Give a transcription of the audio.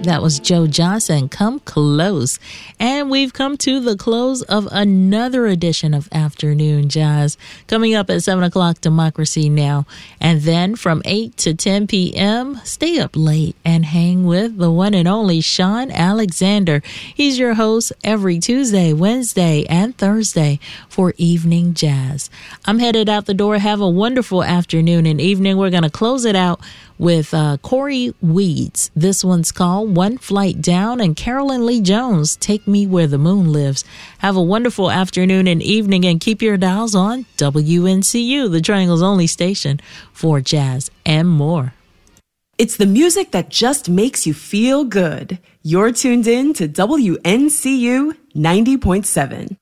That was Joe Johnson, Come Close. And we've come to the close of another edition of Afternoon Jazz. Coming up at 7 o'clock, Democracy Now! And then from 8 to 10 p.m., stay up late and hang with the one and only Sean Alexander. He's your host every Tuesday, Wednesday, and Thursday for Evening Jazz. I'm headed out the door. Have a wonderful afternoon and evening. We're going to close it out with Corey Weeds. This one's called One Flight Down, and Carolyn Lee Jones, Take Me Where the Moon Lives. Have a wonderful afternoon and evening, and keep your dials on WNCU, the Triangle's only station for jazz and more. It's the music that just makes you feel good. You're tuned in to WNCU 90.7.